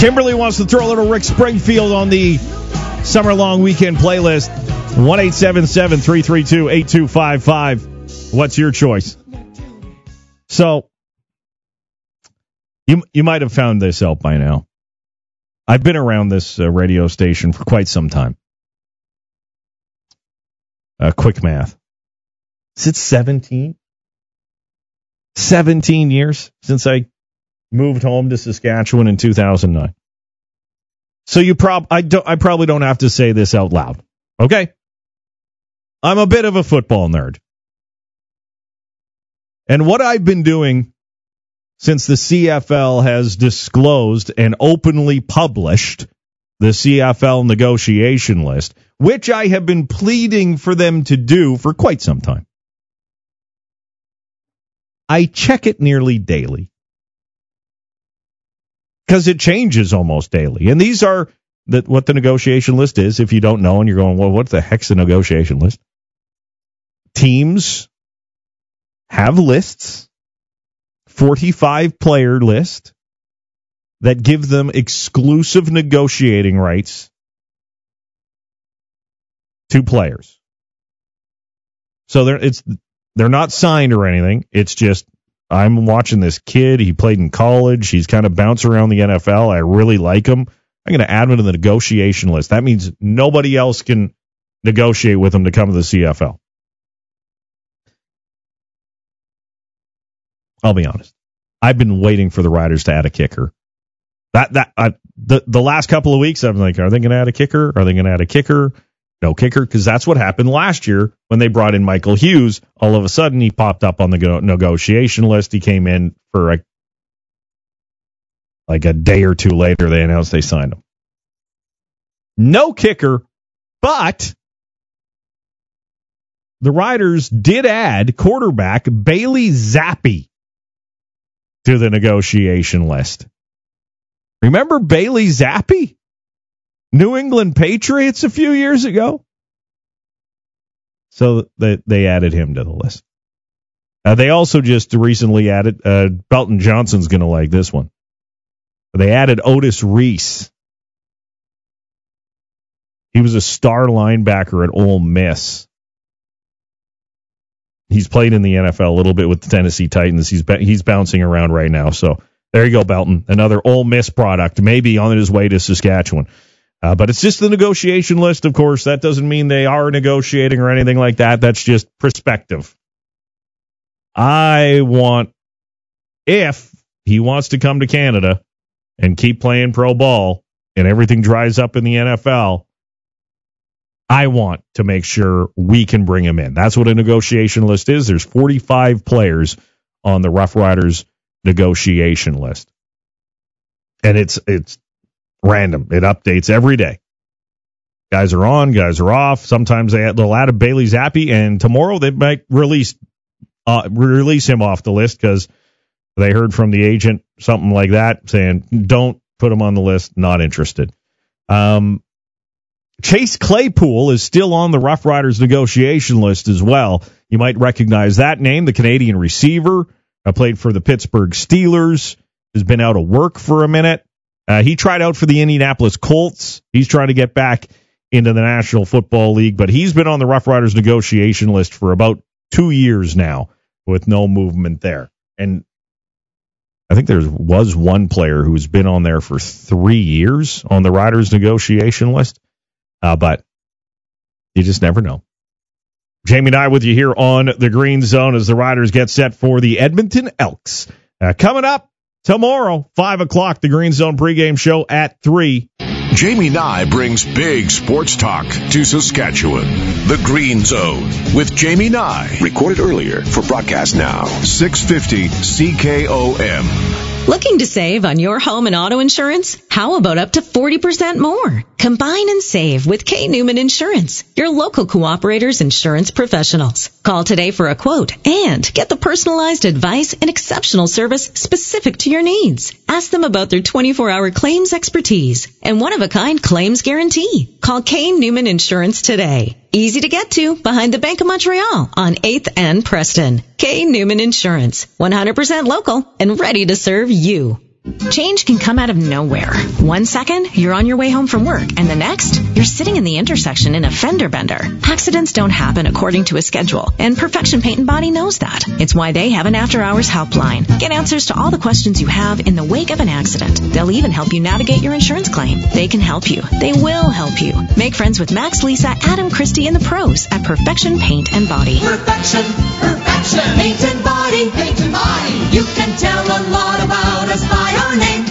Kimberly wants to throw a little Rick Springfield on the summer-long weekend playlist. 1-877-332-8255. What's your choice? So, you might have found this out by now. I've been around this radio station for quite some time. Quick math. Is it 17? 17 years since I moved home to Saskatchewan in 2009. So I probably don't have to say this out loud. Okay? I'm a bit of a football nerd. And what I've been doing since the CFL has disclosed and openly published the CFL negotiation list, which I have been pleading for them to do for quite some time. I check it nearly daily because it changes almost daily. And these are what the negotiation list is. If you don't know and you're going, well, what the heck's a negotiation list? Teams have lists, 45-player list, that give them exclusive negotiating rights to players. So they're not signed or anything. It's just, I'm watching this kid. He played in college. He's kind of bounced around the NFL. I really like him. I'm going to add him to the negotiation list. That means nobody else can negotiate with him to come to the CFL. I'll be honest. I've been waiting for the Riders to add a kicker. The last couple of weeks, I'm like, are they going to add a kicker? Are they going to add a kicker? No kicker, because that's what happened last year when they brought in Michael Hughes. All of a sudden, he popped up on the negotiation list. He came in for like a day or two later. They announced they signed him. No kicker, but the Riders did add quarterback Bailey Zappi to the negotiation list. Remember Bailey Zappi? New England Patriots a few years ago? So they added him to the list. They also just recently added, Belton Johnson's going to like this one. They added Otis Reese. He was a star linebacker at Ole Miss. He's played in the NFL a little bit with the Tennessee Titans. He's bouncing around right now. So there you go, Belton. Another Ole Miss product, maybe on his way to Saskatchewan. But it's just the negotiation list, of course. That doesn't mean they are negotiating or anything like that. That's just perspective. If he wants to come to Canada and keep playing pro ball and everything dries up in the NFL, I want to make sure we can bring him in. That's what a negotiation list is. There's 45 players on the Rough Riders negotiation list. And it's random. It updates every day. Guys are on, guys are off. Sometimes they'll add a Bailey Zappi, and tomorrow they might release him off the list because they heard from the agent something like that saying, don't put him on the list, not interested. Chase Claypool is still on the Rough Riders negotiation list as well. You might recognize that name, the Canadian receiver. Played for the Pittsburgh Steelers, has been out of work for a minute. He tried out for the Indianapolis Colts. He's trying to get back into the National Football League, but he's been on the Rough Riders negotiation list for about 2 years now with no movement there. And I think there was one player who's been on there for 3 years on the Riders negotiation list, but you just never know. Jamie and I with you here on the Green Zone as the Riders get set for the Edmonton Elks. Coming up tomorrow, 5 o'clock, the Green Zone pregame show at 3. Jamie Nye brings big sports talk to Saskatchewan. The Green Zone with Jamie Nye. Recorded earlier for broadcast now. 650 CKOM. Looking to save on your home and auto insurance? How about up to 40% more? Combine and save with K. Newman Insurance, your local Cooperator's insurance professionals. Call today for a quote and get the personalized advice and exceptional service specific to your needs. Ask them about their 24-hour claims expertise and one-of-a-kind claims guarantee. Call K. Newman Insurance today. Easy to get to behind the Bank of Montreal on 8th and Preston. K. Newman Insurance, 100% local and ready to serve you. Change can come out of nowhere. 1 second, you're on your way home from work, and the next, you're sitting in the intersection in a fender bender. Accidents don't happen according to a schedule, and Perfection Paint and Body knows that. It's why they have an after-hours helpline. Get answers to all the questions you have in the wake of an accident. They'll even help you navigate your insurance claim. They can help you. They will help you. Make friends with Max, Lisa, Adam, Christy, and the pros at Perfection Paint and Body. Perfection Paint and Body. You can tell a lot about us by our name.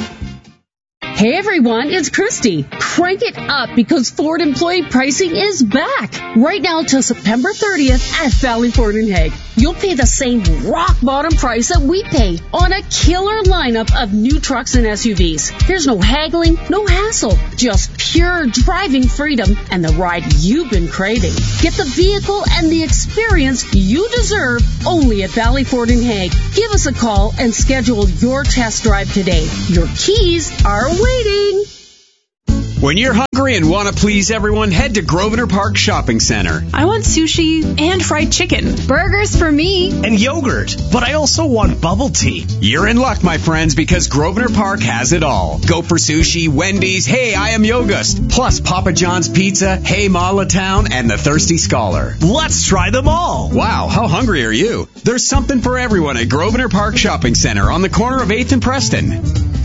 Hey everyone, it's Christy. Crank it up because Ford employee pricing is back. Right now till September 30th at Valley Ford in Hague. You'll pay the same rock bottom price that we pay on a killer lineup of new trucks and SUVs. There's no haggling, no hassle, just pure driving freedom and the ride you've been craving. Get the vehicle and the experience you deserve only at Valley Ford in Hague. Give us a call and schedule your test drive today. Your keys are waiting. When you're hungry and want to please everyone, head to Grosvenor Park Shopping Center. I want sushi and fried chicken. Burgers for me. And yogurt. But I also want bubble tea. You're in luck, my friends, because Grosvenor Park has it all. Go for sushi, Wendy's, Hey, I Am Yogust, plus Papa John's Pizza, Hey Malatown, and the Thirsty Scholar. Let's try them all. Wow, how hungry are you? There's something for everyone at Grosvenor Park Shopping Center on the corner of 8th and Preston.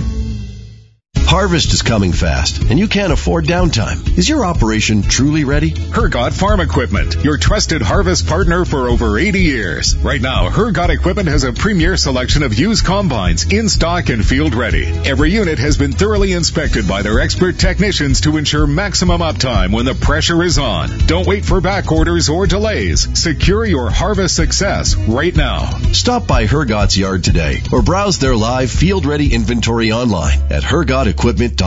Harvest is coming fast, and you can't afford downtime. Is your operation truly ready? Hergot Farm Equipment, your trusted harvest partner for over 80 years. Right now, Hergot Equipment has a premier selection of used combines in stock and field ready. Every unit has been thoroughly inspected by their expert technicians to ensure maximum uptime when the pressure is on. Don't wait for back orders or delays. Secure your harvest success right now. Stop by Hergot's yard today or browse their live field-ready inventory online at hergotequipment.com.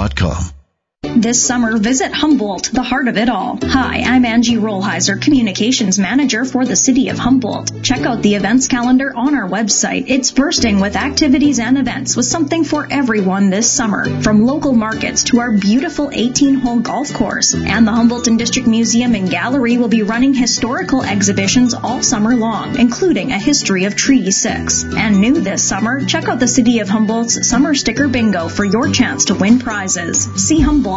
This summer, visit Humboldt, the heart of it all. Hi, I'm Angie Rollheiser, Communications Manager for the City of Humboldt. Check out the events calendar on our website. It's bursting with activities and events with something for everyone this summer. From local markets to our beautiful 18-hole golf course. And the Humboldt District Museum and Gallery will be running historical exhibitions all summer long, including a history of Treaty 6. And new this summer, check out the City of Humboldt's Summer Sticker Bingo for your chance to win prizes. See Humboldt.ca.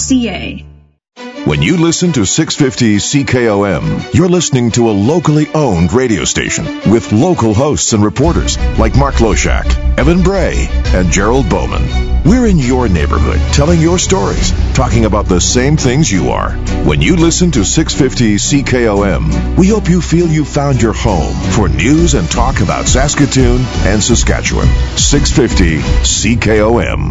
When you listen to 650 CKOM, you're listening to a locally owned radio station with local hosts and reporters like Mark Loshak, Evan Bray, and Gerald Bowman. We're in your neighborhood, telling your stories, talking about the same things you are. When you listen to 650 CKOM, we hope you feel you found your home for news and talk about Saskatoon and Saskatchewan. 650 CKOM.